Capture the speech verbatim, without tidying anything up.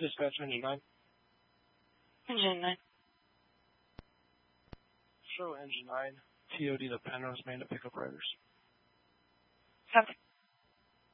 Dispatch engine nine. Engine nine. Show engine nine. T O D to Penrose Main to pick up riders. Copy.